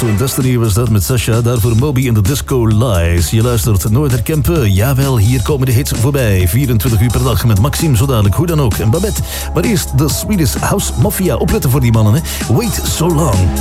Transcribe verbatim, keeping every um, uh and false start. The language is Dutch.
Soul Destiny was dat met Sasha. Daarvoor Moby in de Disco Lies. Je luistert nooit herkempen. Jawel, hier komen de hits voorbij. vierentwintig uur per dag met Maxime, zo dadelijk, hoe dan ook. En Babette. Maar eerst de Swedish House Mafia. Opletten voor die mannen, hè. Wait So Long.